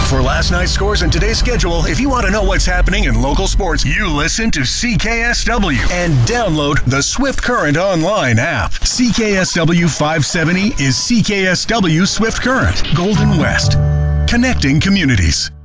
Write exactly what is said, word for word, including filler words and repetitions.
For last night's scores and today's schedule, if you want to know what's happening in local sports, you listen to C K S W and download the Swift Current online app. C K S W five seventy is C K S W Swift Current, Golden West, connecting communities.